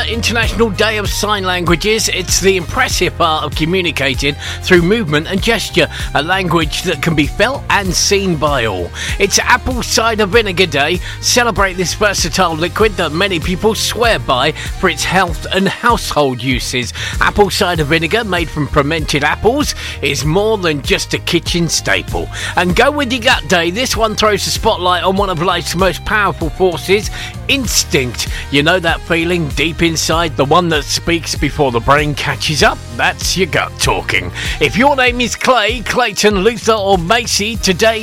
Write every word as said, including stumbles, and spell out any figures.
International Day of Sign Languages. It's the impressive art of communicating through movement and gesture, a language that can be felt and seen by all. It's Apple Cider Vinegar Day. Celebrate this versatile liquid that many people swear by for its health and household uses. Apple cider vinegar, made from fermented apples, is more than just a kitchen staple. And Go With Your Gut Day. This one throws the spotlight on one of life's most powerful forces, instinct. You know that feeling deep inside, the one that speaks before the brain catches up? That's your gut talking. If your name is Clay, Clayton, Luther or Macy, today